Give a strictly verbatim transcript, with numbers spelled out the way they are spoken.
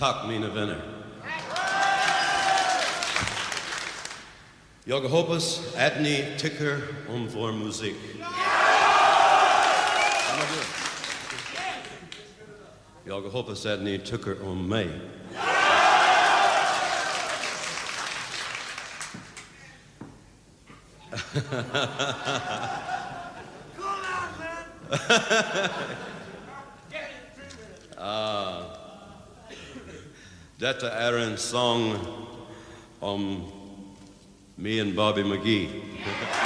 Tak mine venner. Jag hoppas att ni tycker om vår musik. Jag hoppas att ni tycker om mig. ah, detta är en sång om me and Bobby McGee.